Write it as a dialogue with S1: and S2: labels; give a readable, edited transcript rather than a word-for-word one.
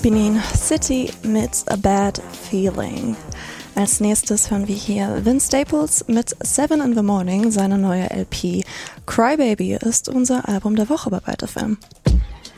S1: Benin City mit A Bad Feeling. Als nächstes hören wir hier Vince Staples mit 7 in the Morning, seine neue LP. Crybaby ist unser Album der Woche bei Byte FM.